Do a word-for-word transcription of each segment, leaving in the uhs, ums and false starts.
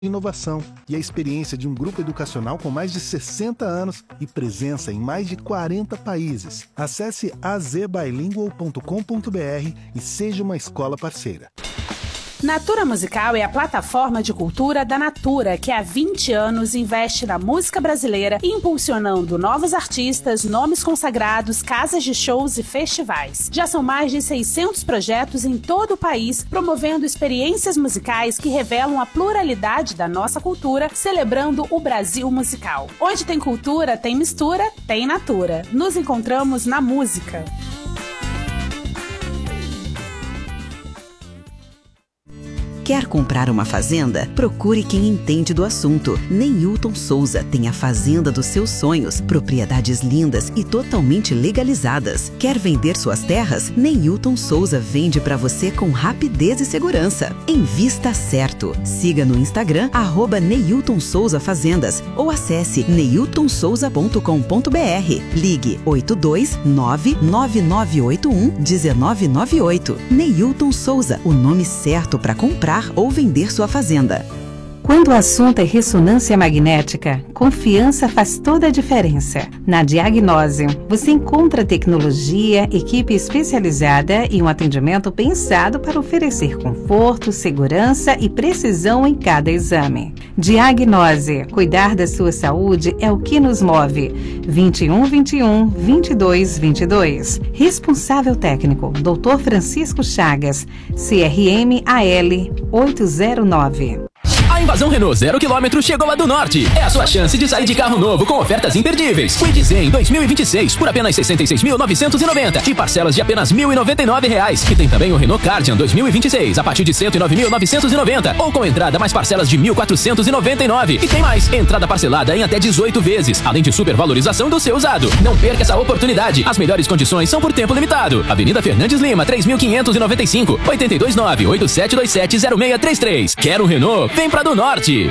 inovação e a experiência de um grupo educacional com mais de sessenta anos e presença em mais de quarenta países. Acesse a z bilingual ponto com ponto b r e seja uma escola parceira. Natura Musical é a plataforma de cultura da Natura, que há vinte anos investe na música brasileira, impulsionando novos artistas, nomes consagrados, casas de shows e festivais. Já são mais de seiscentos projetos em todo o país, promovendo experiências musicais que revelam a pluralidade da nossa cultura, celebrando o Brasil musical. Onde tem cultura, tem mistura, tem Natura. Nos encontramos na música. Quer comprar uma fazenda? Procure quem entende do assunto. Neilton Souza tem a fazenda dos seus sonhos, propriedades lindas e totalmente legalizadas. Quer vender suas terras? Neilton Souza vende para você com rapidez e segurança. Invista certo. Siga no Instagram arroba Neilton Souza Fazendas ou acesse neilton souza ponto com ponto b r. Ligue oito dois nove nove nove oito um um nove nove oito. Neilton Souza, o nome certo para comprar ou vender sua fazenda. Quando o assunto é ressonância magnética, confiança faz toda a diferença. Na Diagnósio, você encontra tecnologia, equipe especializada e um atendimento pensado para oferecer conforto, segurança e precisão em cada exame. Diagnósio, cuidar da sua saúde é o que nos move. vinte e um vinte e um, vinte e dois vinte e dois. Responsável técnico, doutor Francisco Chagas, C R M A L oito zero nove. A invasão Renault zero quilômetro chegou lá do Norte. É a sua chance de sair de carro novo com ofertas imperdíveis. Kwid Zen dois mil e vinte e seis por apenas sessenta e seis mil novecentos e noventa e parcelas de apenas mil e noventa e nove reais. E tem também o Renault Kardian dois mil e vinte e seis a partir de cento e nove mil novecentos e noventa ou com entrada mais parcelas de mil quatrocentos e noventa e nove. E tem mais, entrada parcelada em até dezoito vezes, além de supervalorização do seu usado. Não perca essa oportunidade. As melhores condições são por tempo limitado. Avenida Fernandes Lima, três mil quinhentos e noventa e cinco, oito dois nove, oito sete dois sete, zero seis três três. Quer um Renault? Vem pra do Norte.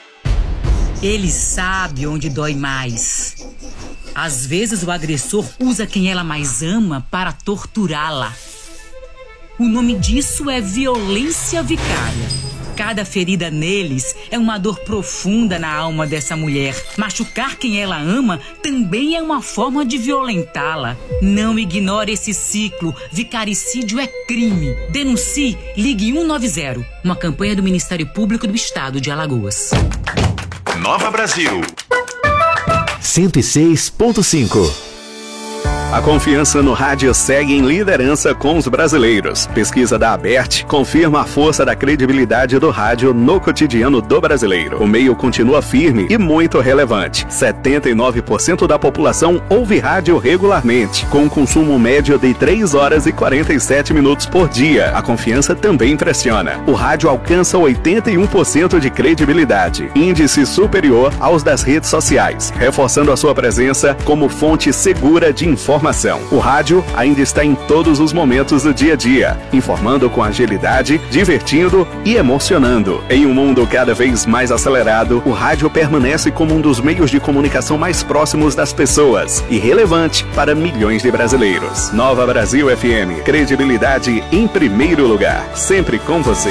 Ele sabe onde dói mais. Às vezes o agressor usa quem ela mais ama para torturá-la. O nome disso é violência vicária. Cada ferida neles é uma dor profunda na alma dessa mulher. Machucar quem ela ama também é uma forma de violentá-la. Não ignore esse ciclo. Vicaricídio é crime. Denuncie, ligue um nove zero. Uma campanha do Ministério Público do Estado de Alagoas. Nova Brasil cento e seis ponto cinco. A confiança no rádio segue em liderança com os brasileiros. Pesquisa da Abert confirma a força da credibilidade do rádio no cotidiano do brasileiro. O meio continua firme e muito relevante. setenta e nove por cento da população ouve rádio regularmente, com um consumo médio de três horas e quarenta e sete minutos por dia. A confiança também impressiona. O rádio alcança oitenta e um por cento de credibilidade, índice superior aos das redes sociais, reforçando a sua presença como fonte segura de informação. O rádio ainda está em todos os momentos do dia a dia, informando com agilidade, divertindo e emocionando. Em um mundo cada vez mais acelerado, o rádio permanece como um dos meios de comunicação mais próximos das pessoas e relevante para milhões de brasileiros. Nova Brasil F M, credibilidade em primeiro lugar, sempre com você.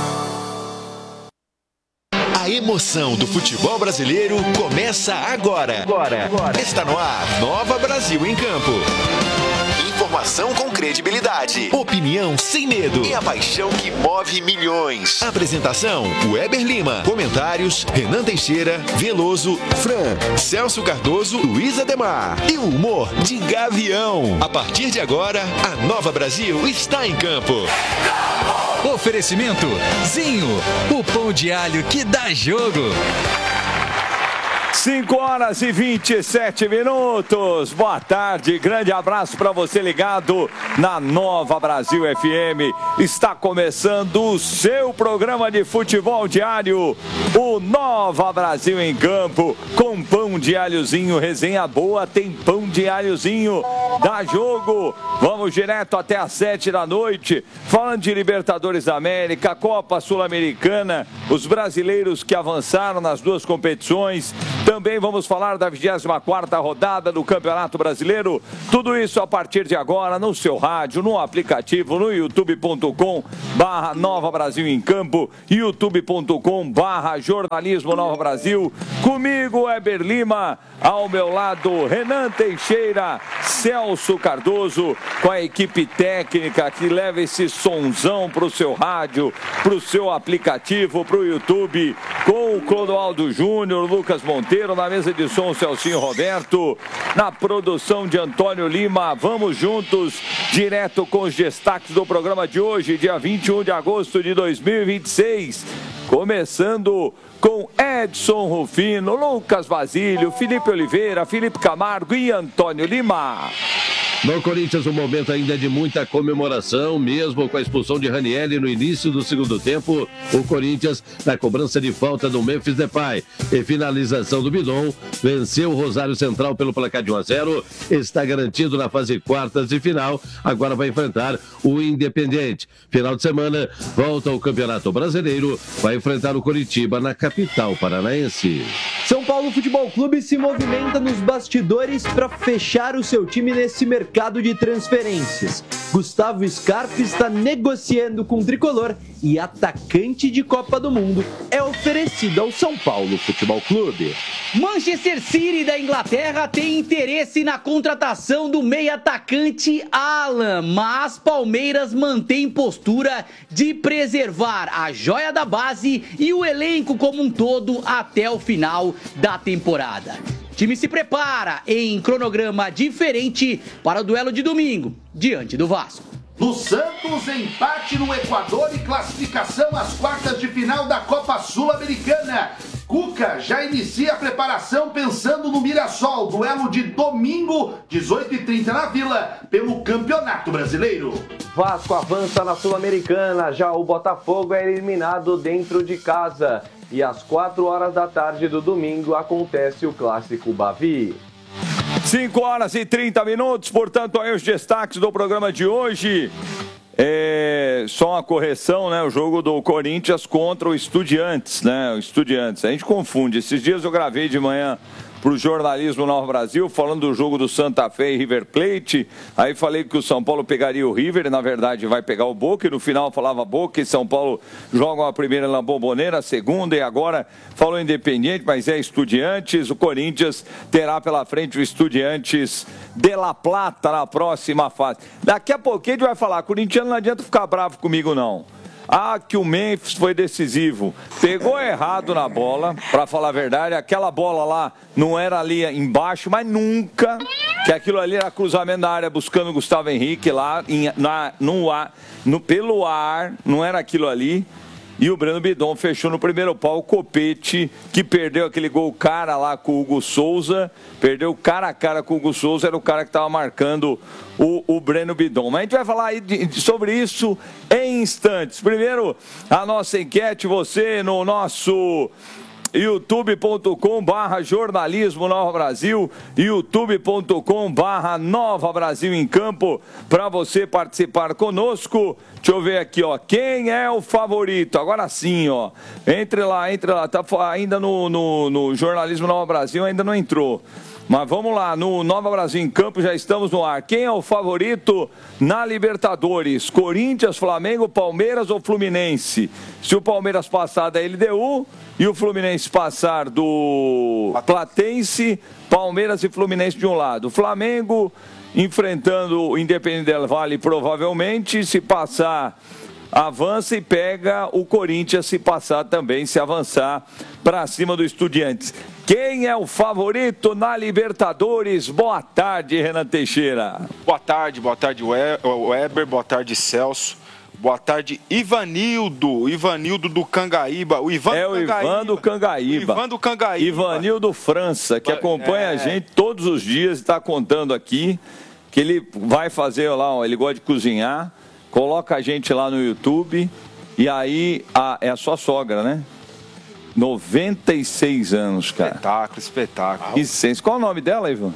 A emoção do futebol brasileiro começa agora. Agora, agora. Está no ar, Nova Brasil em Campo. Informação com credibilidade, opinião sem medo e a paixão que move milhões. Apresentação, Weber Lima. Comentários, Renan Teixeira, Veloso, Fran, Celso Cardoso, Luiz Ademar. E o humor de Gavião. A partir de agora, a Nova Brasil está em campo. Oferecimento Zinho, o pão de alho que dá jogo. cinco horas e vinte e sete minutos. Boa tarde, grande abraço para você ligado na Nova Brasil F M. Está começando o seu programa de futebol diário, o Nova Brasil em Campo, com pão de alhozinho, resenha boa, tem pão de alhozinho, dá jogo. Vamos direto até às sete da noite, falando de Libertadores da América, Copa Sul-Americana, os brasileiros que avançaram nas duas competições. Também vamos falar da vigésima quarta rodada do Campeonato Brasileiro. Tudo isso a partir de agora no seu rádio, no aplicativo, no youtube ponto com barra Nova Brasil em Campo, youtube ponto com barra Jornalismo Nova Brasil. Comigo, Heber Lima, ao meu lado, Renan Teixeira, Celso Cardoso, com a equipe técnica que leva esse sonzão para o seu rádio, para o seu aplicativo, para o YouTube, com o Clodoaldo Júnior, Lucas Monteiro, na mesa de som, Celcinho Roberto, na produção de Antônio Lima. Vamos juntos, direto com os destaques do programa de hoje, dia vinte e um de agosto de dois mil e vinte e seis, começando com Edson Rufino, Lucas Basílio, Felipe Oliveira, Felipe Camargo e Antônio Lima. No Corinthians, o momento ainda é de muita comemoração, mesmo com a expulsão de Ranieri no início do segundo tempo. O Corinthians, na cobrança de falta do Memphis Depay e finalização do Bidon, venceu o Rosário Central pelo placar de um a zero, está garantido na fase quartas de final, agora vai enfrentar o Independiente. Final de semana, volta ao Campeonato Brasileiro, vai enfrentar o Coritiba na capital paranaense. São Paulo Futebol Clube se movimenta nos bastidores para fechar o seu time nesse mercado de transferências. Gustavo Scarpa está negociando com o tricolor e atacante de Copa do Mundo é oferecido ao São Paulo Futebol Clube. Manchester City da Inglaterra tem interesse na contratação do meio-atacante Alan, mas Palmeiras mantém postura de preservar a joia da base e o elenco como um todo até o final da temporada. O time se prepara em cronograma diferente para o duelo de domingo, diante do Vasco. No Santos, empate no Equador e classificação às quartas de final da Copa Sul-Americana. Cuca já inicia a preparação pensando no Mirassol, duelo de domingo, dezoito e trinta na Vila, pelo Campeonato Brasileiro. Vasco avança na Sul-Americana, já o Botafogo é eliminado dentro de casa. E às quatro horas da tarde do domingo acontece o Clássico Bavi. cinco horas e trinta minutos, portanto, aí os destaques do programa de hoje. É, só uma correção, né? O jogo do Corinthians contra o Estudiantes, né? O Estudiantes. A gente confunde. Esses dias eu gravei de manhã para o Jornalismo Nova Brasil, falando do jogo do Santa Fé e River Plate. Aí falei que o São Paulo pegaria o River, e na verdade vai pegar o Boca, e no final falava Boca e São Paulo jogam a primeira na Bombonera, a segunda, e agora falou Independiente, mas é Estudiantes. O Corinthians terá pela frente o Estudiantes de La Plata na próxima fase. Daqui a pouquinho a gente vai falar, corintiano não adianta ficar bravo comigo não. Ah, que o Memphis foi decisivo. Pegou errado na bola, pra falar a verdade. Aquela bola lá não era ali embaixo, mas nunca. Que aquilo ali era cruzamento da área buscando o Gustavo Henrique lá em, na, no ar, no, pelo ar. Não era aquilo ali. E o Breno Bidon fechou no primeiro pau. O Copete, que perdeu aquele gol cara lá com o Hugo Souza. Perdeu cara a cara com o Hugo Souza. Era o cara que estava marcando o, o Breno Bidon. Mas a gente vai falar aí de, de, sobre isso em instantes. Primeiro, a nossa enquete. Você no nosso youtube ponto com barra Jornalismo Nova Brasil, youtube ponto com barra Nova Brasil em Campo, para você participar conosco. Deixa eu ver aqui, ó, quem é o favorito? Agora sim, ó, entre lá, entre lá, tá ainda no, no, no Jornalismo Nova Brasil, ainda não entrou. Mas vamos lá, no Nova Brasil em Campo já estamos no ar. Quem é o favorito na Libertadores? Corinthians, Flamengo, Palmeiras ou Fluminense? Se o Palmeiras passar da L D U e o Fluminense passar do Platense, Palmeiras e Fluminense de um lado. Flamengo enfrentando o Independente del Valle provavelmente, se passar avança e pega o Corinthians, se passar também, se avançar para cima do Estudiantes. Quem é o favorito na Libertadores? Boa tarde, Renan Teixeira. Boa tarde, boa tarde, Weber, boa tarde, Celso. Boa tarde, Ivanildo, Ivanildo do Cangaíba. O Ivan é do o Cangaíba. Ivan do Cangaíba. O Ivan do Cangaíba. Ivanildo França, que acompanha é. a gente todos os dias e está contando aqui que ele vai fazer lá, ele gosta de cozinhar, coloca a gente lá no YouTube e aí a, é a sua sogra, né? noventa e seis anos, cara. Espetáculo, espetáculo. Licença. Qual é o nome dela, Ivan?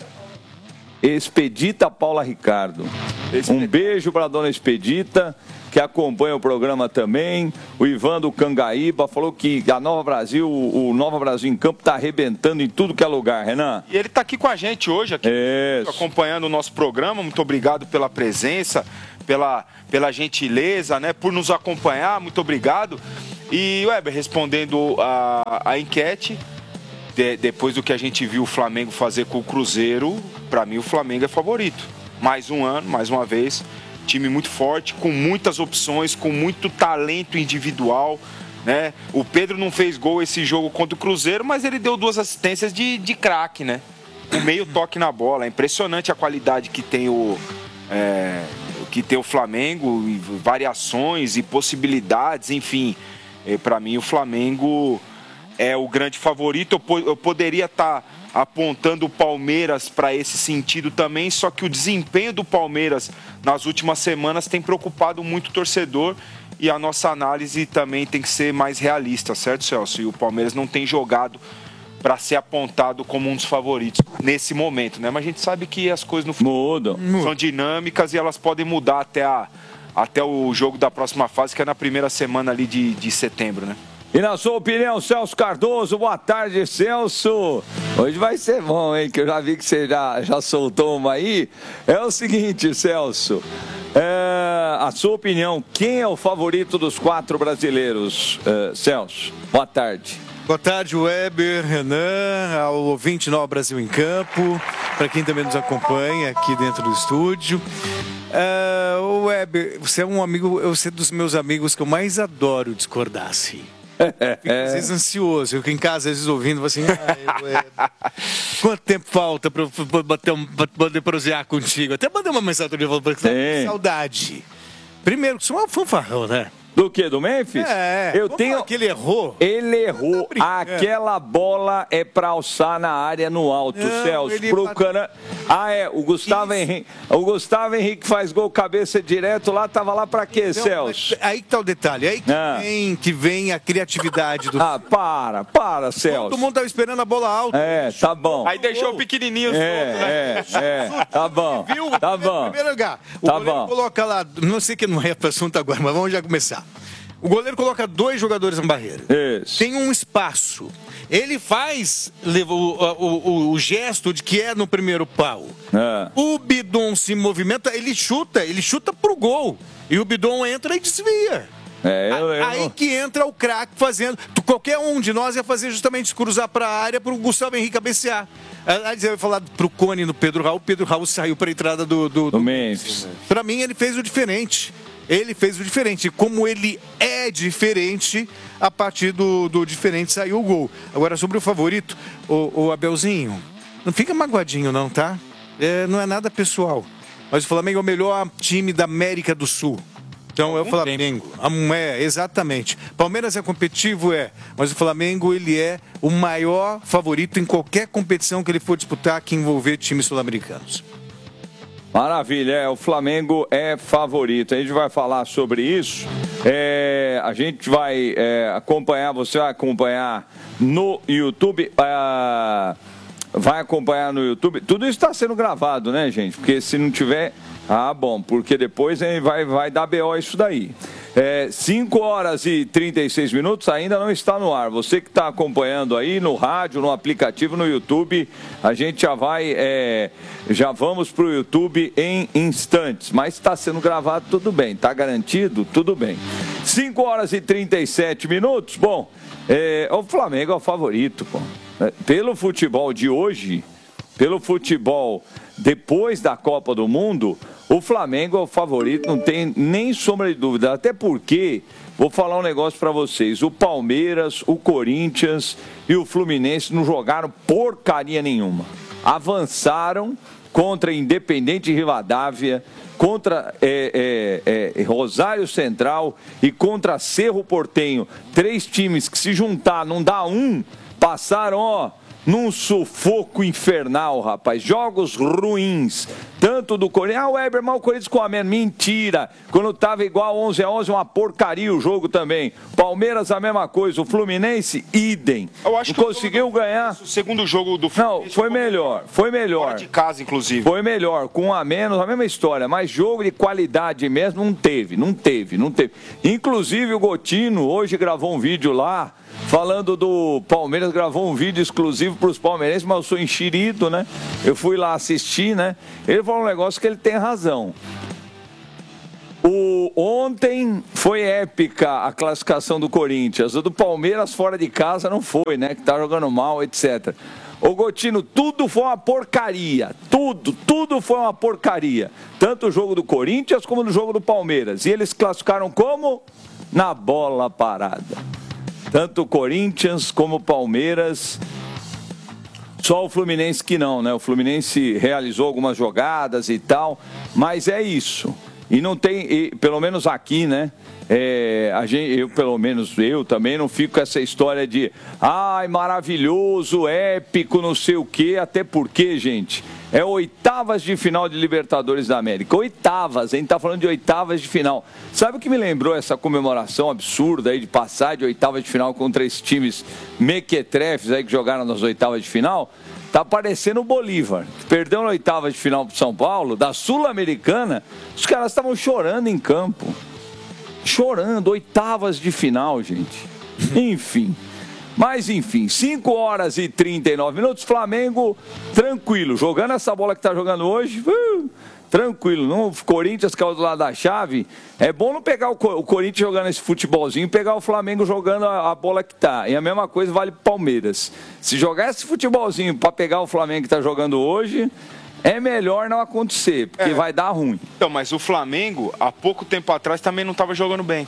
Expedita Paula Ricardo. Expedita. Um beijo para dona Expedita, que acompanha o programa também. O Ivan do Cangaíba falou que a Nova Brasil, o Nova Brasil em Campo está arrebentando em tudo que é lugar, Renan. E ele está aqui com a gente hoje, aqui, acompanhando o nosso programa. Muito obrigado pela presença, pela, pela gentileza, né, por nos acompanhar. Muito obrigado. E, Weber, respondendo a, a enquete, de, depois do que a gente viu o Flamengo fazer com o Cruzeiro, para mim o Flamengo é favorito. Mais um ano, mais uma vez, time muito forte, com muitas opções, com muito talento individual, né? O Pedro não fez gol esse jogo contra o Cruzeiro, mas ele deu duas assistências de, de craque, né? O meio toque na bola. É impressionante a qualidade que tem o, é, que tem o Flamengo, e variações e possibilidades, enfim. Para mim, o Flamengo é o grande favorito. Eu, eu poderia estar tá apontando o Palmeiras para esse sentido também, só que o desempenho do Palmeiras nas últimas semanas tem preocupado muito o torcedor e a nossa análise também tem que ser mais realista, certo, Celso? E o Palmeiras não tem jogado para ser apontado como um dos favoritos nesse momento, né? Mas a gente sabe que as coisas no futebol são dinâmicas e elas podem mudar até a até o jogo da próxima fase, que é na primeira semana ali de, de setembro, né? E na sua opinião, Celso Cardoso, boa tarde, Celso. Hoje vai ser bom, hein, que eu já vi que você já, já soltou uma aí. É o seguinte, Celso, é, a sua opinião, quem é o favorito dos quatro brasileiros, é, Celso? Boa tarde. Boa tarde, Weber, Renan, ao ouvinte Nova Brasil em Campo, para quem também nos acompanha aqui dentro do estúdio. Uh, Weber, você é um amigo, você é dos meus amigos que eu mais adoro discordar, assim. Fico às vezes ansioso, eu fico em casa às vezes ouvindo, assim, ah, quanto tempo falta para poder prosear contigo? Até mandei uma mensagem de volta, saudade. Primeiro, você é um fanfarrão, né? Do que? Do Memphis? É, eu tenho que ele errou. Ele errou. Tá aquela bola é pra alçar na área no alto, não, Celso. Pro bate... cana... Ah, é. O Gustavo Isso. Henrique. O Gustavo Henrique faz gol cabeça direto lá, tava lá pra quê, então, Celso? Aí que tá o detalhe. Aí que, ah. vem, que vem a criatividade do. Ah, para, para, Celso. Todo mundo tava esperando a bola alta. É, tá bom. Aí deixou o pequenininho. É, solto, né? é, é. Tá bom. Viu? Tá bom. Em primeiro lugar, o tá goleiro bom. coloca lá. Não sei que não é para assunto agora, mas vamos já começar. O goleiro coloca dois jogadores na barreira. Isso. Tem um espaço. Ele faz o, o, o, o gesto de que é no primeiro pau. É. O Bidon se movimenta, ele chuta, ele chuta pro gol. E o Bidon entra e desvia. É, eu, eu... Aí que entra o craque fazendo. Qualquer um de nós ia fazer justamente isso, cruzar para a área para o Gustavo Henrique cabecear. Aí você vai falar pro Cone no Pedro Raul. O Pedro Raul saiu para a entrada do, do, do... do Memphis. Para mim, ele fez o diferente. Ele fez o diferente. Como ele é diferente, a partir do, do diferente saiu o gol. Agora, sobre o favorito, o, o Abelzinho, não fica magoadinho não, tá? É, não é nada pessoal. Mas o Flamengo é o melhor time da América do Sul. Então é o Flamengo. É, exatamente. Palmeiras é competitivo, é. Mas o Flamengo, ele é o maior favorito em qualquer competição que ele for disputar que envolver times sul-americanos. Maravilha, é, o Flamengo é favorito. A gente vai falar sobre isso. É, a gente vai é, acompanhar, você vai acompanhar no YouTube. É, vai acompanhar no YouTube. Tudo isso está sendo gravado, né, gente? Porque se não tiver... Ah, bom, porque depois vai, vai dar B O isso daí. É, cinco horas e trinta e seis minutos ainda não está no ar. Você que está acompanhando aí no rádio, no aplicativo, no YouTube, a gente já vai, é, já vamos para o YouTube em instantes. Mas está sendo gravado, tudo bem. Está garantido? Tudo bem. cinco horas e trinta e sete minutos. Bom, é, o Flamengo é o favorito, pô. Pelo futebol de hoje, pelo futebol depois da Copa do Mundo, o Flamengo é o favorito, não tem nem sombra de dúvida. Até porque, vou falar um negócio pra vocês, o Palmeiras, o Corinthians e o Fluminense não jogaram porcaria nenhuma. Avançaram contra Independente Rivadavia, contra é, é, é, Rosário Central e contra Cerro Porteño. Três times que se juntar não dá um, passaram, ó, num sufoco infernal, rapaz. Jogos ruins. Tanto do Corinthians. Ah, o Weber, mas o Corinthians com a menos. Mentira. Quando tava igual onze a onze, uma porcaria o jogo também. Palmeiras, a mesma coisa. O Fluminense, idem. Eu acho Não que conseguiu ganhar. O segundo jogo do Fluminense. Não, foi melhor. Foi melhor. Fora de casa, inclusive. Foi melhor. Com um a menos, a mesma história. Mas jogo de qualidade mesmo não teve. Não teve, não teve. Inclusive o Gotino hoje gravou um vídeo lá. Falando do Palmeiras, gravou um vídeo exclusivo para os palmeirenses, mas eu sou enxerido, né? Eu fui lá assistir, né? Ele falou um negócio que ele tem razão. O, ontem foi épica a classificação do Corinthians. O do Palmeiras fora de casa não foi, né? Que tá jogando mal, etcétera. Ô Gotino, tudo foi uma porcaria. Tudo, tudo foi uma porcaria. Tanto o jogo do Corinthians como no jogo do Palmeiras. E eles classificaram como? Na bola parada. Tanto o Corinthians como o Palmeiras, só o Fluminense que não, né? O Fluminense realizou algumas jogadas e tal, mas é isso. E não tem, e, pelo menos aqui, né? É, a gente, eu, pelo menos eu também não fico com essa história de ai, maravilhoso, épico, não sei o quê, até porque, gente, é oitavas de final de Libertadores da América. Oitavas, a gente tá falando de oitavas de final. Sabe o que me lembrou essa comemoração absurda aí de passar de oitavas de final contra esses times mequetrefes aí que jogaram nas oitavas de final? Tá parecendo o Bolívar. Perdeu na oitava de final pro São Paulo, da Sul-Americana, os caras estavam chorando em campo. Chorando, oitavas de final, gente. Enfim. Mas enfim, cinco horas e trinta e nove minutos, Flamengo tranquilo, jogando essa bola que tá jogando hoje, uh, tranquilo. Não, o Corinthians caiu do lado da chave. É bom não pegar o, o Corinthians jogando esse futebolzinho, pegar o Flamengo jogando a, a bola que tá. E a mesma coisa vale pro Palmeiras. Se jogar esse futebolzinho para pegar o Flamengo que tá jogando hoje, é melhor não acontecer, porque é. vai dar ruim. Então, mas o Flamengo, há pouco tempo atrás, também não estava jogando bem.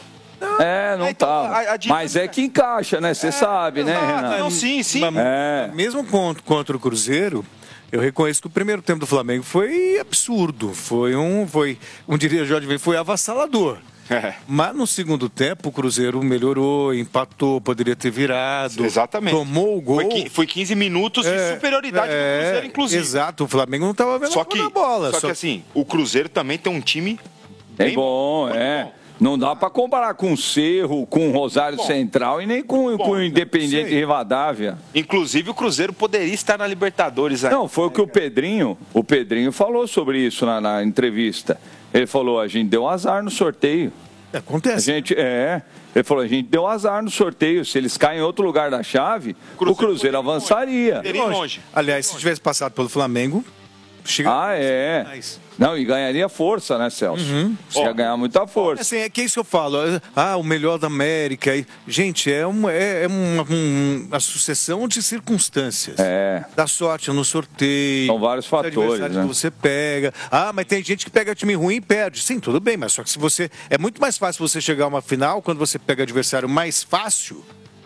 É, não então, tá. a- a dica- Mas é que encaixa, né? Você sabe, né, Renato? Não, sim, sim. Mas, É. Mesmo contra, contra o Cruzeiro, eu reconheço que o primeiro tempo do Flamengo foi absurdo. Foi um, foi, um diria Jorge Ben, foi avassalador. É. Mas no segundo tempo o Cruzeiro melhorou, empatou, poderia ter virado. Exatamente. Tomou o gol. Foi, qui- foi quinze minutos de superioridade é, do Cruzeiro, inclusive. Exato, o Flamengo não estava vendo Só a que, na bola. só que assim, o Cruzeiro também tem um time É bom, é. Não dá pra comparar com o Cerro, com o Rosário Bom. Central e nem com, com o Independiente sei. Rivadavia. Inclusive o Cruzeiro poderia estar na Libertadores ainda. Não, foi o que o Pedrinho, o Pedrinho falou sobre isso na, na entrevista. Ele falou, a gente deu azar no sorteio. Acontece. A gente, é, ele falou, a gente deu azar no sorteio. Se eles caem em outro lugar da chave, Cruzeiro o Cruzeiro avançaria. Longe. Aliás, se tivesse passado pelo Flamengo, chega... Ah, é. Não, e ganharia força, né, Celso? Você ia ganhar muita força. Assim, é que é isso que eu falo. Ah, o melhor da América. Gente, é uma, é é uma, um- uma sucessão de circunstâncias. É. Dá sorte no sorteio. São vários os fatores, adversários né? que você pega. Ah, mas tem gente que pega time ruim e perde. Sim, tudo bem, mas só que se você... É muito mais fácil você chegar a uma final quando você pega adversário mais fácil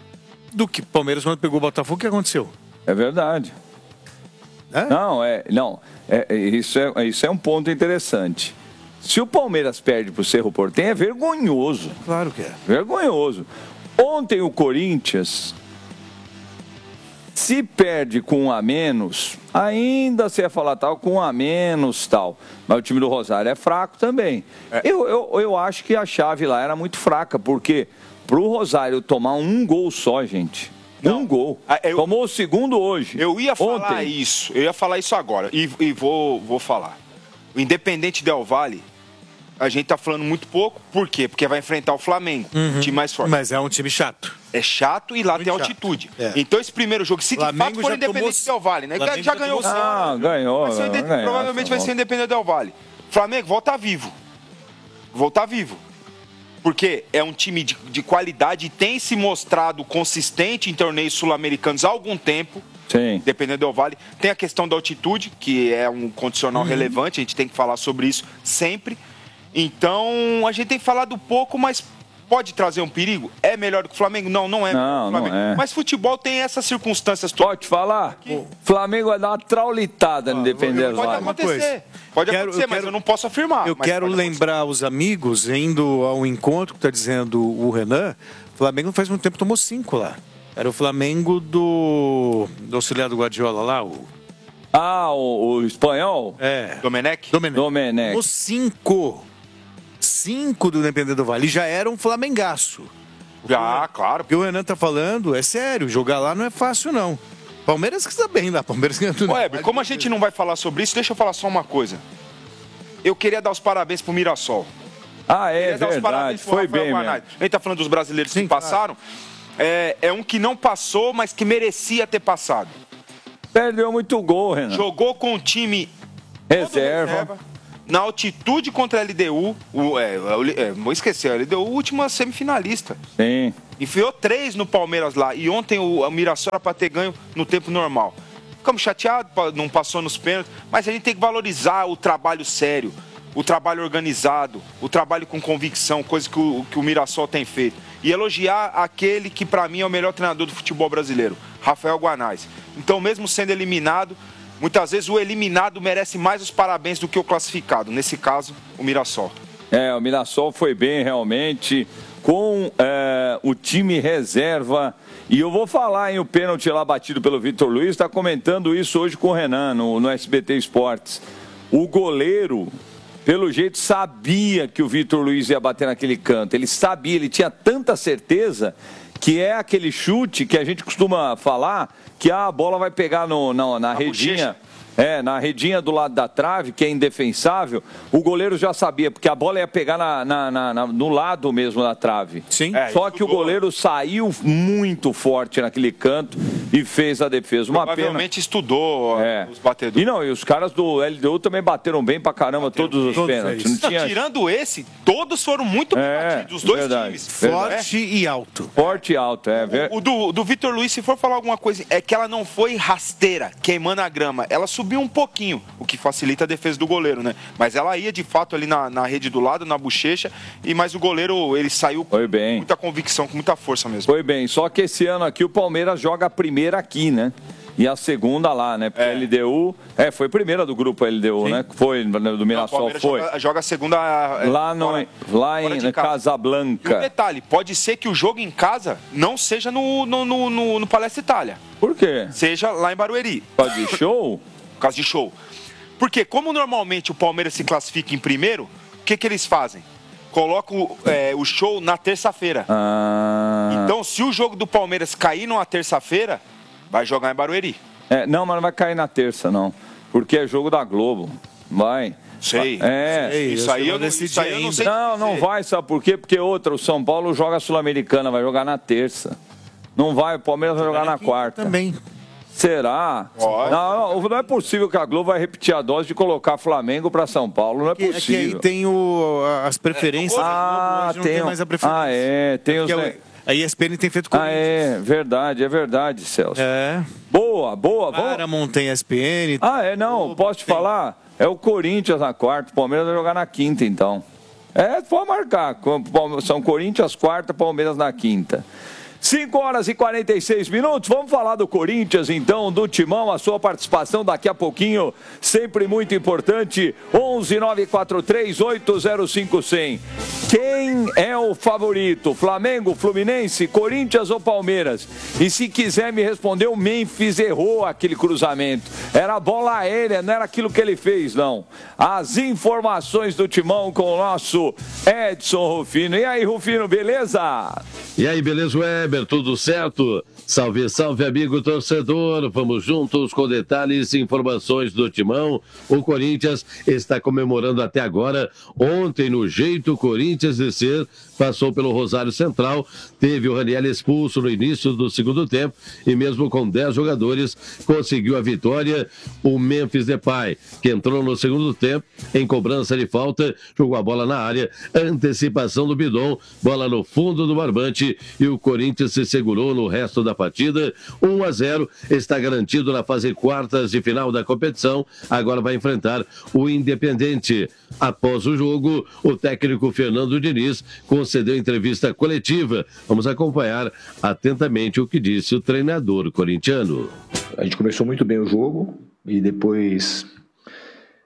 do que Palmeiras quando pegou o Botafogo. O que aconteceu? É verdade. Não, é, não é, é, isso, é, isso é um ponto interessante. Se o Palmeiras perde pro Cerro Porteño, é vergonhoso. Claro que é. Vergonhoso. Ontem o Corinthians, se perde com um a menos, ainda você ia falar tal, com um a menos tal. Mas o time do Rosário é fraco também. Eu, eu, eu acho que a chave lá era muito fraca, porque pro Rosário tomar um gol só, gente... Um gol. Tomou o segundo hoje. Eu ia falar Ontem. isso, eu ia falar isso agora e, e vou, vou falar. O Independente Del Valle, a gente tá falando muito pouco, por quê? Porque vai enfrentar o Flamengo, um time mais forte. Mas é um time chato. É chato e lá tem altitude. É. Então esse primeiro jogo, se de Flamengo fato for já Independente tomou- Del Valle, né? Flamengo Já já ganhou o tomou- Santos. Ah, ganhou. Vai ser o Inde- ganhou, provavelmente vai tá ser o bom. Independente Del Valle. Flamengo, volta vivo. Voltar vivo. Porque é um time de, de qualidade e tem se mostrado consistente em torneios sul-americanos há algum tempo. Sim. Dependendo do Vale. Tem a questão da altitude, que é um condicional Uhum. relevante, a gente tem que falar sobre isso sempre. Então, a gente tem falado pouco, mas pode trazer um perigo? É melhor do que o Flamengo? Não, não é melhor Não, que o Flamengo. não é. Mas futebol tem essas circunstâncias. Pode falar? O Flamengo vai dar uma traulitada no Independente Pode Vale. acontecer. Pode Quero- acontecer, eu mas quero- eu não posso afirmar. Eu Mas quero pode lembrar os amigos, indo ao encontro que está dizendo o Renan, o Flamengo não faz muito tempo tomou cinco lá. Era o Flamengo do, do auxiliar do Guardiola lá, o... Ah, o, o espanhol? É. Domenech? Domenech. Domenech. Os cinco. Cinco do Independente do Vale. Já era um flamengaço. Já, claro. O que o Renan tá falando é sério. Jogar lá não é fácil, não. Palmeiras que está bem lá. Palmeiras que tudo. Ué, como a gente não vai falar sobre isso, deixa eu falar só uma coisa. Eu queria dar os parabéns pro Mirassol. Ah, é verdade. Foi bem mesmo. A gente tá falando dos brasileiros que passaram. É, é um que não passou, mas que merecia ter passado. Perdeu muito gol, Renan. Jogou com o time reserva. reserva na altitude contra a L D U. O, é, é, vou esquecer, a L D U, última semifinalista. Sim. Enfiou três no Palmeiras lá. E ontem o, o Mirassol era pra ter ganho no tempo normal. Ficamos chateados, não passou nos pênaltis. Mas a gente tem que valorizar o trabalho sério, o trabalho organizado, o trabalho com convicção, coisa que o, que o Mirassol tem feito. E elogiar aquele que, para mim, é o melhor treinador do futebol brasileiro, Rafael Guanais. Então, mesmo sendo eliminado, muitas vezes o eliminado merece mais os parabéns do que o classificado. Nesse caso, o Mirassol. É, o Mirassol foi bem, realmente, com é, o time reserva. E eu vou falar, hein, o pênalti lá batido pelo Vitor Luiz, está comentando isso hoje com o Renan, no, no S B T Esportes. O goleiro... Pelo jeito, sabia que o Vitor Luiz ia bater naquele canto. Ele sabia, ele tinha tanta certeza que é aquele chute que a gente costuma falar que a bola vai pegar no, na, na redinha. É, na redinha do lado da trave, que é indefensável, o goleiro já sabia, porque a bola ia pegar na, na, na, na, no lado mesmo da trave. Sim. É, Só que o goleiro saiu muito forte naquele canto e fez a defesa. Uma Provavelmente pena. estudou é. os batedores. E não, e os caras do L D U também bateram bem pra caramba bateram todos os todos pênaltis. Não tinha... não, tirando esse, todos foram muito bem é, batidos, os dois verdade, times. Forte é. e alto. Forte e alto, é. Ver... O, o do, do Vitor Luiz, se for falar alguma coisa, é que ela não foi rasteira, queimando a grama. Ela subiu um pouquinho, o que facilita a defesa do goleiro, né? Mas ela ia, de fato, ali na, na rede do lado, na bochecha, e mas o goleiro, ele saiu foi bem. com muita convicção, com muita força mesmo. Foi bem, só que esse ano aqui o Palmeiras joga a primeira aqui, né? E a segunda lá, né? Porque é. a L D U... É, foi a primeira do grupo L D U, Sim. né? Foi, do Mirassol, não, foi. Joga, joga a segunda... Lá, no, fora, lá fora em Casablanca. E um detalhe, pode ser que o jogo em casa não seja no, no, no, no, no Palestra Itália. Por quê? Seja lá em Barueri. Por causa de show? Por causa de show. Porque como normalmente o Palmeiras se classifica em primeiro, o que, que eles fazem? Colocam é, o show na terça-feira. Ah. Então, se o jogo do Palmeiras cair numa terça-feira, vai jogar em Barueri. É, não, mas não vai cair na terça, não. Porque é jogo da Globo. Vai. Sei. É. Sei, isso, aí eu não, isso aí eu não sei. Não, não vai, sabe por quê? Porque outra, o São Paulo joga a Sul-Americana, vai jogar na terça. Não vai, o Palmeiras vai jogar na quarta. Também. Será? Não, não é possível que a Globo vai repetir a dose de colocar Flamengo para São Paulo. Não é possível. É que aí tem o, as preferências. É, ah, não tem, tem mais a preferência. Ah, é. Tem é os... A E S P N tem feito com Ah, é. Verdade, é verdade, Celso. É. Boa, boa. Paramount tem E S P N. Ah, é, não. Globo, posso te tem. falar? É o Corinthians na quarta, o Palmeiras vai jogar na quinta, então. É, pode marcar. São Corinthians quarta, Palmeiras na quinta. cinco horas e quarenta e seis minutos, vamos falar do Corinthians então, do Timão, a sua participação daqui a pouquinho, sempre muito importante, onze nove quatro três oito zero cinco zero zero. Quem é o favorito? Flamengo, Fluminense, Corinthians ou Palmeiras? E se quiser me responder, o Memphis errou aquele cruzamento, era bola aérea, não era aquilo que ele fez, não. As informações do Timão com o nosso Edson Rufino. E aí, Rufino, beleza? E aí, beleza, Weber? Tudo certo? Salve, salve, amigo torcedor. Vamos juntos com detalhes e informações do Timão. O Corinthians está comemorando até agora. Ontem, no jeito Corinthians de ser, passou pelo Rosário Central. Teve o Raniel expulso no início do segundo tempo. E mesmo com dez jogadores, conseguiu a vitória. O Memphis Depay, que entrou no segundo tempo, em cobrança de falta, jogou a bola na área. Antecipação do Bidon, bola no fundo do barbante. E o Corinthians se segurou no resto da partida. um a zero, está garantido na fase quartas de final da competição. Agora vai enfrentar o Independente. Após o jogo, o técnico Fernando Diniz concedeu entrevista coletiva. Vamos acompanhar atentamente o que disse o treinador corintiano. A gente começou muito bem o jogo e depois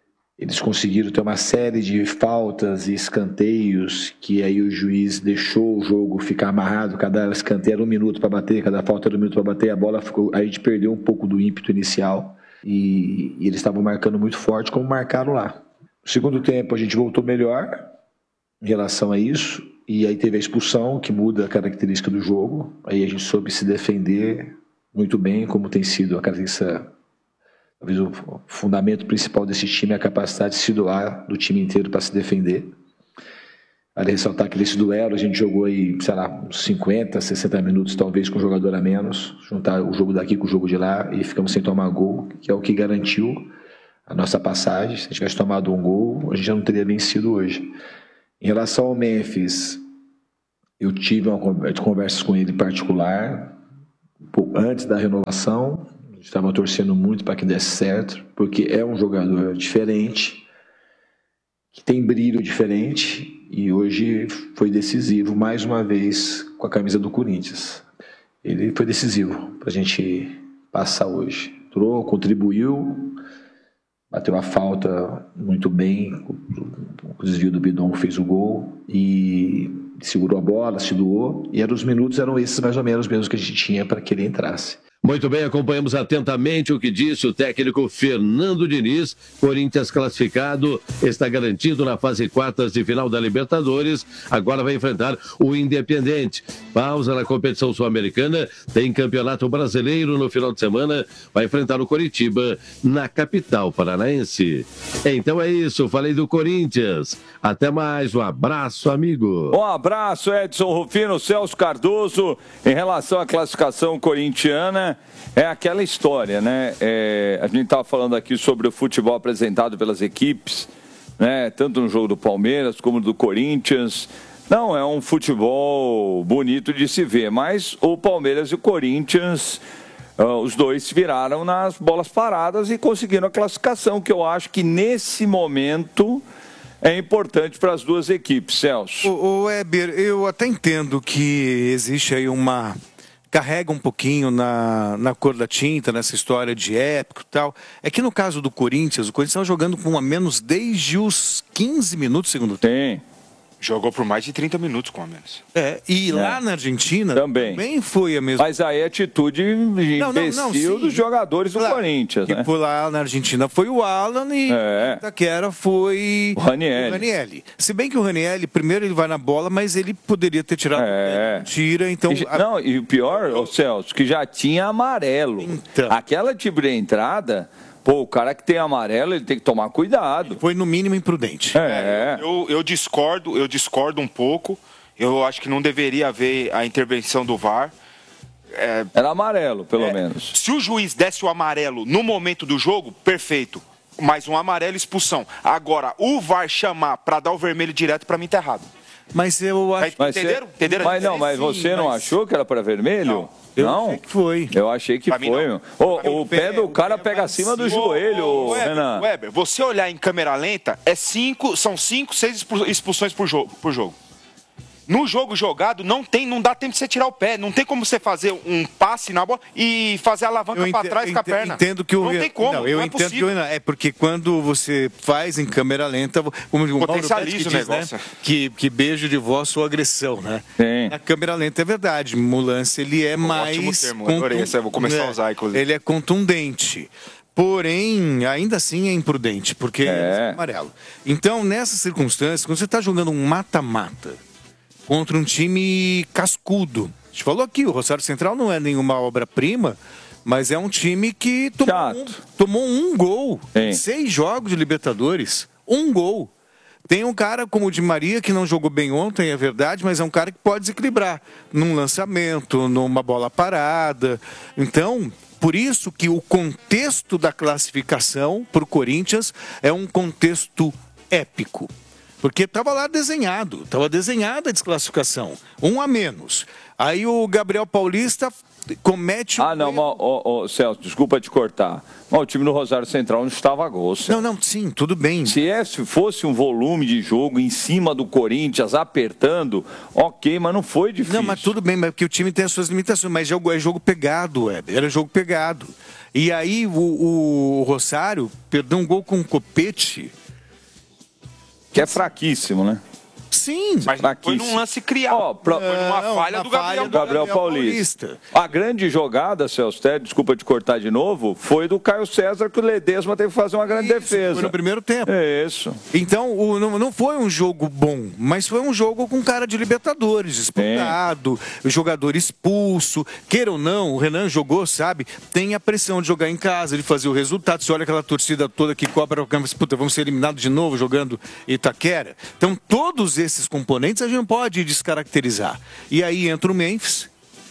Eles conseguiram ter uma série de faltas e escanteios que aí o juiz deixou o jogo ficar amarrado. Cada escanteio era um minuto para bater, cada falta era um minuto para bater. A bola ficou, aí a gente perdeu um pouco do ímpeto inicial e, e eles estavam marcando muito forte, como marcaram lá. No segundo tempo a gente voltou melhor em relação a isso e aí teve a expulsão, que muda a característica do jogo. Aí a gente soube se defender muito bem, como tem sido a característica. Talvez o fundamento principal desse time é a capacidade de se doar do time inteiro para se defender. Vale ressaltar que nesse duelo a gente jogou aí, sei lá, uns cinquenta, sessenta minutos talvez com um jogador a menos, juntar o jogo daqui com o jogo de lá e ficamos sem tomar gol, que é o que garantiu a nossa passagem. Se a gente tivesse tomado um gol, a gente já não teria vencido hoje. Em relação ao Memphis, eu tive uma conversa com ele em particular, antes da renovação. Estava torcendo muito para que desse certo, porque é um jogador diferente, que tem brilho diferente, e hoje foi decisivo, mais uma vez, com a camisa do Corinthians. Ele foi decisivo para a gente passar hoje. Entrou, contribuiu, bateu a falta muito bem, o desvio do Bidon fez o gol, e segurou a bola, se doou, e eram, os minutos eram esses mais ou menos mesmo que a gente tinha para que ele entrasse. Muito bem, acompanhamos atentamente o que disse o técnico Fernando Diniz. Corinthians classificado, está garantido na fase quartas de final da Libertadores. Agora vai enfrentar o Independiente. Pausa na competição sul-americana. Tem campeonato brasileiro no final de semana. Vai enfrentar o Coritiba na capital paranaense. Então é isso, falei do Corinthians. Até mais, um abraço, amigo. Um abraço, Edson Rufino, Celso Cardoso. Em relação à classificação corintiana, é aquela história, né? É, a gente estava falando aqui sobre o futebol apresentado pelas equipes, né? Tanto no jogo do Palmeiras como do Corinthians. Não é um futebol bonito de se ver, mas o Palmeiras e o Corinthians, uh, os dois se viraram nas bolas paradas e conseguiram a classificação, que eu acho que nesse momento é importante para as duas equipes, Celso. O, o Weber, eu até entendo que existe aí uma... carrega um pouquinho na, na cor da tinta, nessa história de épico e tal. É que no caso do Corinthians, o Corinthians estava jogando com um a menos desde os quinze minutos do segundo tempo. Tem. Jogou por mais de trinta minutos com a menos. É, e É. lá na Argentina Também. também foi a mesma. Mas aí é atitude de Não, não, não, imbecil sim. dos jogadores do Claro. Corinthians, né? Tipo, lá na Argentina foi o Alan e É. Itaquera foi O Ranieri. o Ranieri. Se bem que o Ranieri, primeiro ele vai na bola, mas ele poderia ter tirado É. o tira, então... E, não, e o pior, ô Celso, que já tinha amarelo. Então. Aquela tipo de entrada, pô, o cara que tem amarelo, ele tem que tomar cuidado. Foi no mínimo imprudente. É. Eu, eu discordo, eu discordo um pouco. Eu acho que não deveria haver a intervenção do V A R. É, Era amarelo, pelo é, menos. Se o juiz desse o amarelo no momento do jogo, perfeito. Mas um amarelo, expulsão. Agora, o V A R chamar para dar o vermelho direto, para mim tá errado. Mas eu acho... Mas Entenderam? Você... Entenderam? Mas não, mas você não achou que era para vermelho? Eu Não? achei que foi. Eu achei que Pra mim, foi. não. O, Pra mim, o pé do cara pega acima do joelho, Ô, Weber, Renan. Weber, você olhar em câmera lenta, é cinco, são cinco, seis expu- expulsões por jogo. Por jogo. No jogo jogado, não tem, não dá tempo de você tirar o pé. Não tem como você fazer um passe na bola e fazer a alavanca Eu para ente- trás com a ente- perna. Entendo que o não Renan- tem como, não, eu não é entendo que o possível. Renan- é porque quando você faz em câmera lenta, como o Mauro Potencializa Betti que o diz, negócio. né? Que, que beijo de voz sua agressão, né? Sim. Na câmera lenta é verdade, o lance ele é mais Ótimo termo, adorei esse, eu vou começar a usar, inclusive. Ele é contundente. Porém, ainda assim é imprudente, porque É. é amarelo. Então, nessas circunstâncias, quando você está jogando um mata-mata contra um time cascudo, a gente falou aqui, o Rosário Central não é nenhuma obra-prima, mas é um time que tomou, um, tomou um gol em seis jogos de Libertadores. Um gol. Tem um cara como o Di Maria, que não jogou bem ontem, é verdade, mas é um cara que pode desequilibrar num lançamento, numa bola parada. Então, por isso que o contexto da classificação para o Corinthians é um contexto épico. Porque estava lá desenhado, estava desenhada a desclassificação. Um a menos. Aí o Gabriel Paulista comete... Ah, não, mas, ô, ô, Celso, desculpa te cortar. Mas o time do Rosário Central não estava a gol, Celso. Não, não, sim, tudo bem. Se, é, se fosse um volume de jogo em cima do Corinthians, apertando, ok, mas não foi difícil. Não, mas tudo bem, mas porque o time tem as suas limitações, mas jogo, é jogo pegado, Weber, era jogo pegado. E aí o, o Rosário perdeu um gol com um copete Que é fraquíssimo, né? Sim, mas foi num lance criado. Oh, pro... Foi numa não, falha do Gabriel, falha do Gabriel Paulista. Paulista. A grande jogada, Celso, desculpa te cortar de novo, foi do Caio César, que o Ledesma teve que fazer uma grande Isso, defesa. Foi no primeiro tempo. É isso. Então, o, não, não foi um jogo bom, mas foi um jogo com cara de Libertadores, disputado, o jogador expulso. Queira ou não, o Renan jogou, sabe? Tem a pressão de jogar em casa, de fazer o resultado. Você olha aquela torcida toda que cobra o campo, puta, vamos ser eliminados de novo jogando Itaquera. Então, todos esses componentes a gente não pode descaracterizar. E aí entra o Memphis,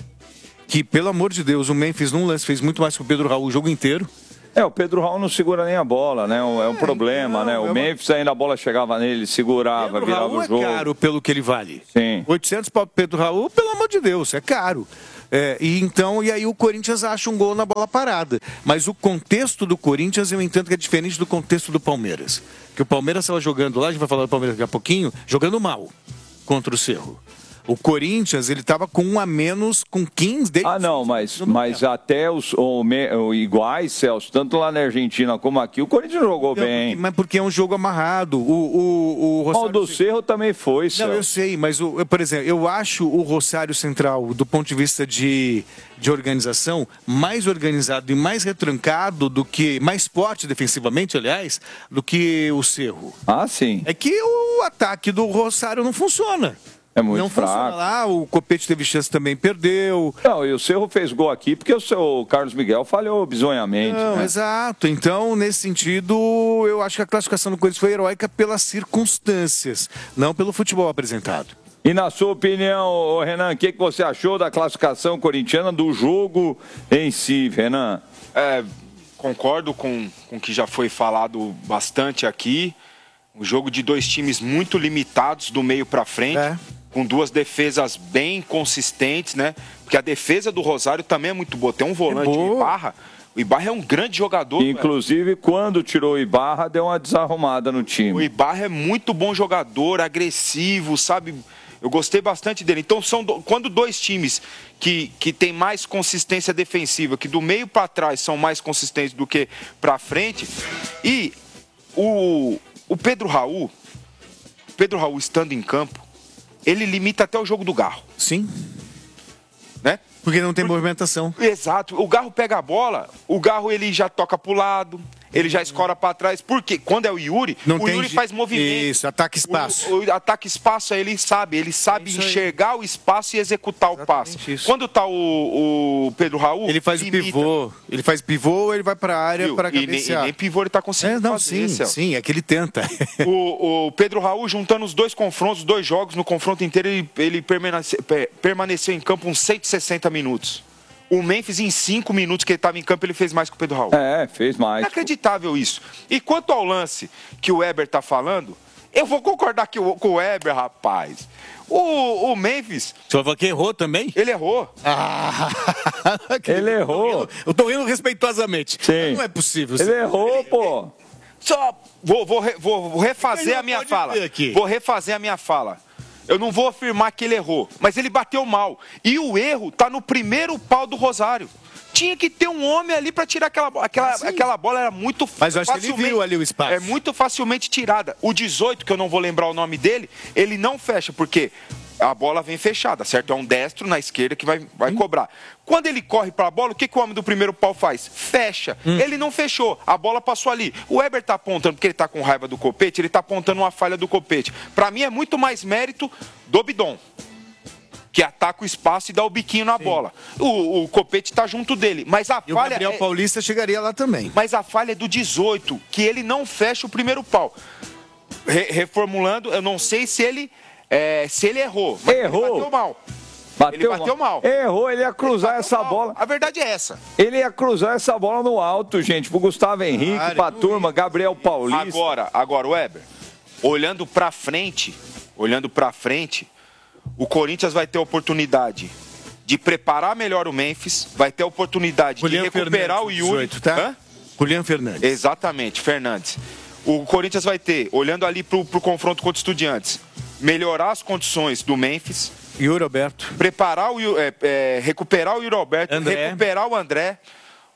que, pelo amor de Deus, o Memphis num lance fez muito mais que o Pedro Raul o jogo inteiro. É, o Pedro Raul não segura nem a bola, né? É um, é um problema, não, né? O é uma... Memphis ainda a bola chegava nele, segurava, Pedro virava Raul o jogo. É caro pelo que ele vale. Sim. oitocentos para Pedro Raul, pelo amor de Deus, é caro. É, e então, e aí o Corinthians acha um gol na bola parada. Mas o contexto do Corinthians eu entendo que é diferente do contexto do Palmeiras. Que o Palmeiras estava jogando lá, a gente vai falar do Palmeiras daqui a pouquinho, jogando mal contra o Cerro. O Corinthians, ele estava com um a menos, com quinze... Desde ah, não, mas, mas até os o, o, iguais, Celso, tanto lá na Argentina como aqui, o Corinthians jogou não, bem. Mas porque é um jogo amarrado. O, o, o, Rosário... o do Cerro também foi, Celso. Não, eu sei, mas, o, eu, por exemplo, eu acho o Rosário Central, do ponto de vista de, de organização, mais organizado e mais retrancado do que... mais forte defensivamente, aliás, do que o Cerro. Ah, sim. É que o ataque do Rosário não funciona. É muito não fraco. Funciona lá, o Copete teve chance também, perdeu. Não, e o Cerro fez gol aqui porque o seu Carlos Miguel falhou bizonhamente. Não, né? Exato. Então, nesse sentido, eu acho que a classificação do Corinthians foi heróica pelas circunstâncias, não pelo futebol apresentado. E na sua opinião, Renan, o que, que você achou da classificação corintiana, do jogo em si, Renan? É, concordo com, com o que já foi falado bastante aqui. Um jogo de dois times muito limitados do meio para frente. É. Com duas defesas bem consistentes, né? Porque a defesa do Rosário também é muito boa. Tem um volante, é o Ibarra. O Ibarra é um grande jogador. Inclusive, velho. Quando tirou o Ibarra, deu uma desarrumada no time. O Ibarra é muito bom jogador, agressivo, sabe? Eu gostei bastante dele. Então, são do... quando dois times que, que têm mais consistência defensiva, que do meio para trás são mais consistentes do que para frente, e o, o Pedro Raul, Pedro Raul estando em campo, ele limita até o jogo do Garro. Sim. Né? Porque não tem Porque... movimentação. Exato. O Garro pega a bola, o Garro ele já toca pro lado, ele já escora para trás. Porque quando é o Yuri, não o tem... Yuri faz movimento. Isso, ataque espaço. O, o ataque espaço, ele sabe, ele sabe é enxergar o espaço e executar Exatamente o passe. Isso. Quando tá o, o Pedro Raul, ele faz limita. o pivô. Ele faz pivô, ele vai para a área para cabecear. E nem pivô ele tá conseguindo é, não, fazer. Sim, sim, é que ele tenta. o, o Pedro Raul juntando os dois confrontos, os dois jogos, no confronto inteiro ele, ele permanece, permaneceu em campo uns cento e sessenta minutos. O Memphis, em cinco minutos que ele estava em campo, ele fez mais que o Pedro Raul. É, fez mais. Inacreditável isso. E quanto ao lance que o Weber está falando, eu vou concordar que o, com o Weber, rapaz. O, o Memphis... O senhor falou que errou também? Ele errou. Ah, ele errou. Eu tô rindo respeitosamente. Sim. Não é possível. Ele errou, ele, pô. Só vou, vou, vou, vou refazer a minha fala. Vou refazer a minha fala. Eu não vou afirmar que ele errou, mas ele bateu mal. E o erro tá no primeiro pau do Rosário. Tinha que ter um homem ali para tirar aquela bola. Aquela, aquela bola era muito Mas eu acho que ele viu ali o espaço. É muito facilmente tirada. O dezoito, que eu não vou lembrar o nome dele, ele não fecha, porque a bola vem fechada, certo? É um destro na esquerda que vai, vai hum. cobrar. Quando ele corre para a bola, o que, que o homem do primeiro pau faz? Fecha. Hum. Ele não fechou, a bola passou ali. O Weber tá apontando, porque ele tá com raiva do Copete, ele tá apontando uma falha do Copete. Para mim é muito mais mérito do Bidon, que ataca o espaço e dá o biquinho na Sim. bola. O, o Copete tá junto dele, mas a e falha... o Gabriel é... Paulista chegaria lá também. Mas a falha é do dezoito, que ele não fecha o primeiro pau. Re- reformulando, eu não sei se ele... É, se ele errou, mas errou. Ele bateu mal. Bateu ele bateu mal. mal. Errou, ele ia cruzar ele essa mal. bola. A verdade é essa. Ele ia cruzar essa bola no alto, gente, pro Gustavo Henrique, ah, pra turma, Gabriel Paulista. Agora, agora, Weber, olhando pra frente, olhando pra frente, o Corinthians vai ter a oportunidade de preparar melhor o Memphis, vai ter a oportunidade Julian de recuperar Fernandes, o Yuri. dezoito, tá? Hã? Julian Fernandes. Exatamente, Fernandes. O Corinthians vai ter, olhando ali pro, pro confronto contra o Estudiantes, melhorar as condições do Memphis. Yuri Alberto. Preparar o é, é, recuperar o Yuri Alberto, André. recuperar o André.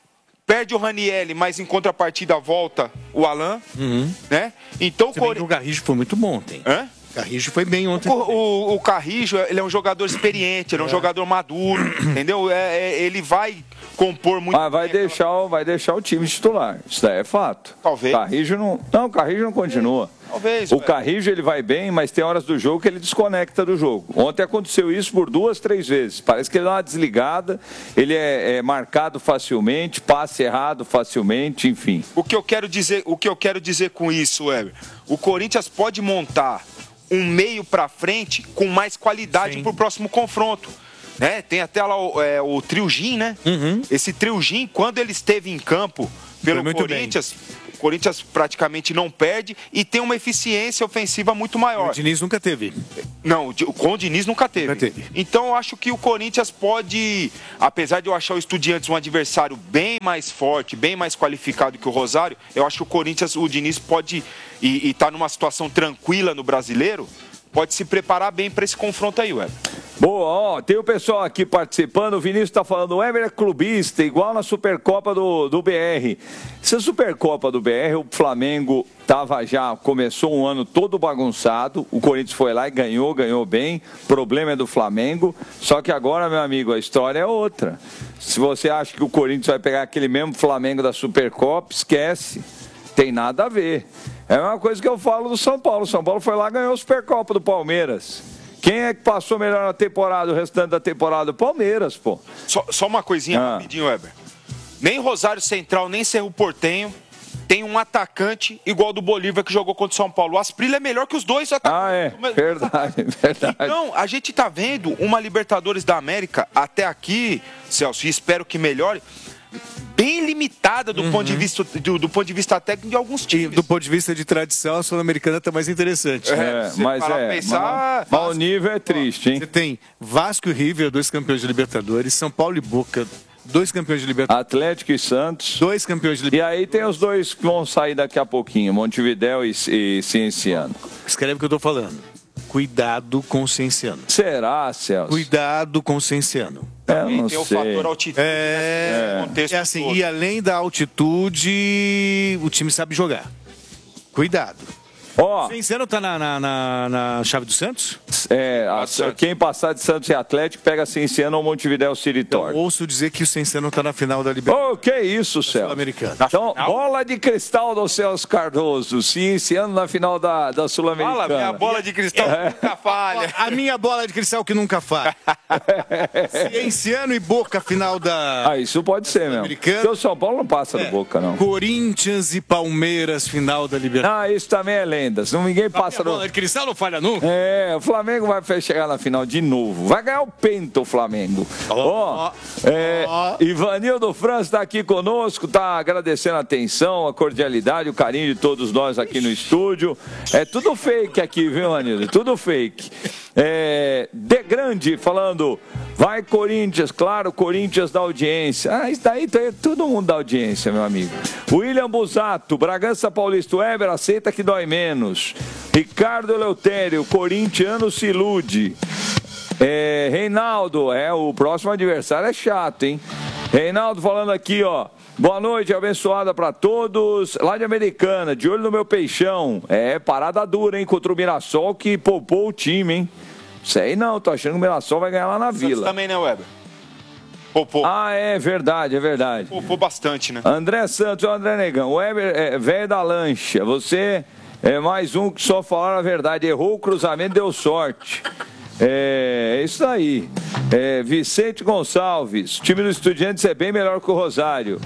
perde o Ranieri, mas em contrapartida volta o Alain, Uhum. né? Então o Cori... o Garrido foi muito bom ontem. Hã? O Garrido foi bem ontem. O, o, o Carrijo, ele é um jogador experiente, ele é um É. jogador maduro, entendeu? É, é, ele vai compor muito. Ah, vai deixar, o- vai deixar o time titular. Isso daí é fato. Talvez. Carrijo não. Não, o Carrijo não continua. Talvez. O Carrijo ele vai bem, mas tem horas do jogo que ele desconecta do jogo. Ontem aconteceu isso por duas, três vezes. Parece que ele dá uma desligada, ele é, é marcado facilmente, passe errado facilmente, enfim. O que eu quero dizer, o que eu quero dizer com isso, Weber? O Corinthians pode montar um meio pra frente com mais qualidade pro próximo confronto. Né? Tem até lá o, é, o Trio Gin, né? Esse Trio Gin, quando ele esteve em campo pelo muito Corinthians, o Corinthians praticamente não perde e tem uma eficiência ofensiva muito maior. O Diniz nunca teve. Não, o- com o Diniz nunca teve. Nunca teve. Então eu acho que o Corinthians pode, apesar de eu achar o Estudiantes um adversário bem mais forte, bem mais qualificado que o Rosário, eu acho que o Corinthians, o Diniz pode, e está numa situação tranquila no Brasileiro, pode se preparar bem para esse confronto aí, Weber. Boa, ó, tem o pessoal aqui participando, o Vinícius tá falando, o Weber é clubista, igual na Supercopa do, do B R. Essa Supercopa do B R, o Flamengo tava já, começou um ano todo bagunçado, o Corinthians foi lá e ganhou, ganhou bem, problema é do Flamengo, só que agora, meu amigo, a história é outra. Se você acha que o Corinthians vai pegar aquele mesmo Flamengo da Supercopa, esquece, tem nada a ver. É a mesma coisa que eu falo do São Paulo, São Paulo foi lá e ganhou a Supercopa do Palmeiras. Quem é que passou melhor na temporada, o restante da temporada? O Palmeiras, pô. Só, só uma coisinha Ah. rapidinho, Weber. Nem Rosário Central, nem Cerro Portenho tem um atacante igual do Bolívar que jogou contra o São Paulo. O Asprilla é melhor que os dois atacantes. Ah, é. Verdade, verdade. Então, a gente tá vendo uma Libertadores da América até aqui, Celso, e espero que melhore, bem limitada do, ponto, de vista, do, do ponto de vista técnico de alguns times. Do ponto de vista de tradição, a Sul-Americana está mais interessante. É, mas é, pensar, mas, mas o nível é triste, hein? Você tem Vasco e River, dois campeões de Libertadores, São Paulo e Boca, dois campeões de Libertadores. Atlético e Santos. Dois campeões de E Libertadores. aí tem os dois que vão sair daqui a pouquinho, Montevidéu e, e Cienciano. Escreve o que eu estou falando. Cuidado com o Cienciano. Será, Celso? Cuidado com o Cienciano. É, não tem o sei. fator altitude É, nesse contexto é assim, todo. e além da altitude, o time sabe jogar. Cuidado. Ó, O Cienciano tá na, na, na, na chave do Santos? é, a- quem passar de Santos e Atlético pega Cienciano ou Montevidéu City Torque. Ouço dizer que o Cienciano tá na final da Libertadores. Ô, que isso, Celso? Sul-Americana. Então, bola de cristal do Celso Cardoso, Cienciano na final da, da Sul-Americana. Fala, minha bola de cristal nunca falha. A minha bola de cristal que nunca falha. Cienciano e Boca, final da... Ah, isso pode ser mesmo. Porque o São Paulo não passa do Boca, não. Corinthians e Palmeiras, final da Libertadores. Ah, isso também é lenda. Não, ninguém passa A do... bola de cristal não falha nunca. É, o Flamengo vai chegar na final de novo. Vai ganhar o penta o Flamengo. Ó, é, Ivanildo França está aqui conosco, tá agradecendo a atenção, a cordialidade, o carinho de todos nós aqui no estúdio. É tudo fake aqui, viu, Ivanildo? Tudo fake. É, De Grande falando, vai Corinthians, claro, Corinthians da audiência. Ah, isso daí tá- todo mundo da audiência, meu amigo. William Busato, Bragança Paulista, Weber, aceita que dói menos. Ricardo Eleutério, corintiano se ilude. É, Reinaldo, é, o próximo adversário é chato, hein? Reinaldo falando aqui, ó. Boa noite, abençoada pra todos. Lá de Americana, de olho no meu peixão. É, parada dura, hein? Contra o Mirassol que poupou o time, hein? Sei não, tô achando que o Mirassol vai ganhar lá na Santos Vila. também, né, Weber? Poupou. Ah, é verdade, é verdade. Poupou bastante, né? André Santos, o André Negão. Weber, é, velho da lancha. Você é mais um que só falar a verdade. Errou o cruzamento, deu sorte. É, é isso aí. É, Vicente Gonçalves. O time do Estudiantes é bem melhor que o Rosário.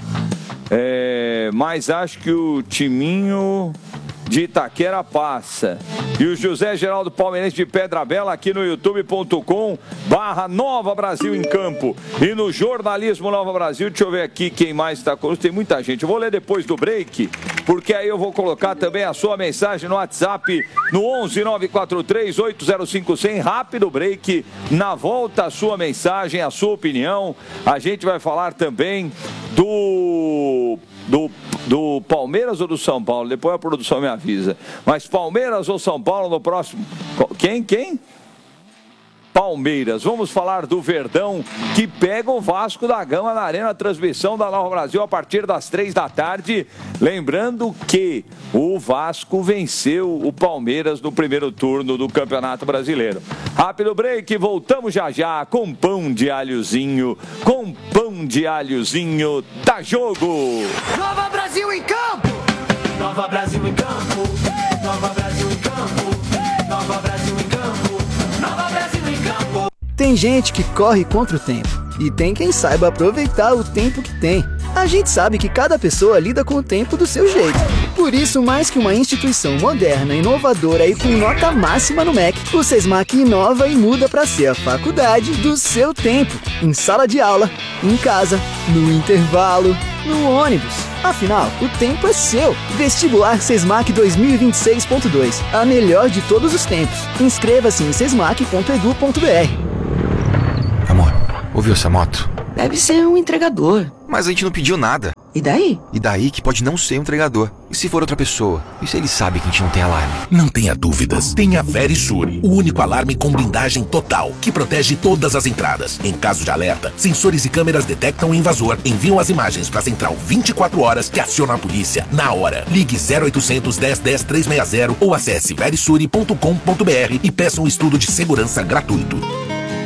É, mas acho que o timinho de Itaquera passa. E o José Geraldo Palmeirense de Pedra Bela aqui no youtube ponto com barra Nova Brasil em Campo. E no Jornalismo Nova Brasil, deixa eu ver aqui quem mais está conosco. Tem muita gente. Eu vou ler depois do break, porque aí eu vou colocar também a sua mensagem no WhatsApp no onze nove quatro três oito zero cinco zero zero. Rápido break. Na volta a sua mensagem, a sua opinião. A gente vai falar também do... Do, do Palmeiras ou do São Paulo? Depois a produção me avisa. Mas Palmeiras ou São Paulo no próximo... Quem? Quem? Palmeiras. Vamos falar do Verdão, que pega o Vasco da Gama na Arena, transmissão da Nova Brasil a partir das três da tarde. Lembrando que o Vasco venceu o Palmeiras no primeiro turno do Campeonato Brasileiro. Rápido break, voltamos já já com pão de alhozinho, com pão de alhozinho, tá jogo! Nova Brasil em campo! Nova Brasil em campo! Nova Brasil em campo! Nova Brasil em campo! Nova Brasil em campo! Tem gente que corre contra o tempo e tem quem saiba aproveitar o tempo que tem. A gente sabe que cada pessoa lida com o tempo do seu jeito. Por isso, mais que uma instituição moderna, inovadora e com nota máxima no M E C, o SESMAC inova e muda para ser a faculdade do seu tempo. Em sala de aula, em casa, no intervalo, no ônibus. Afinal, o tempo é seu. Vestibular SESMAC dois mil e vinte e seis ponto dois. A melhor de todos os tempos. Inscreva-se em sesmac ponto edu ponto br. Amor, ouviu essa moto? Deve ser um entregador. Mas a gente não pediu nada. E daí? E daí que pode não ser um entregador. E se for outra pessoa? E se ele sabe que a gente não tem alarme? Não tenha dúvidas. Tenha a Verisure, o único alarme com blindagem total, que protege todas as entradas. Em caso de alerta, sensores e câmeras detectam o invasor, enviam as imagens para a central vinte e quatro horas, que aciona a polícia na hora. Ligue zero oitocentos, dez, dez, trezentos e sessenta ou acesse verisure ponto com ponto br e peça um estudo de segurança gratuito.